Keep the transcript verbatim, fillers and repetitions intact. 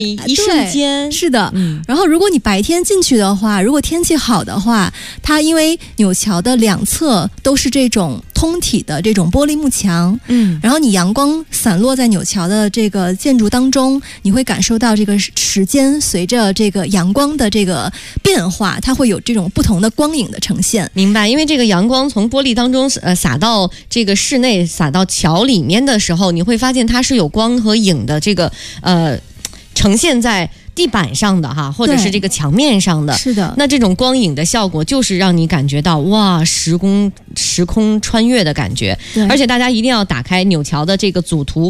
一瞬间。 是的、嗯、然后如果你白天进去的话，如果天气好的话，它因为纽桥的两侧都是这种通体的这种玻璃幕墙，嗯，然后你阳光散落在纽桥的这个建筑当中，你会感受到这个时间随着这个阳光的这个变化，它会有这种不同的光影的呈现。 明白，因为这个阳光从玻璃当中呃洒到这个室内，洒到桥里面的时候，你会发现它是有光和影的这个呃呈现在地板上的哈，或者是这个墙面上的。 是的， 那这种光影的效果就是让你感觉到哇，时空时空穿越的感觉。而且大家一定要打开纽桥的这个组图。